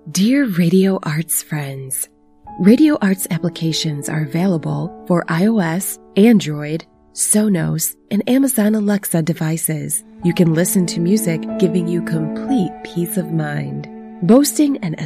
Dear Radio Arts friends, Radio Arts applications are available for iOS, Android, Sonos, and Amazon Alexa devices. You can listen to music, giving you complete peace of mind. Boasting an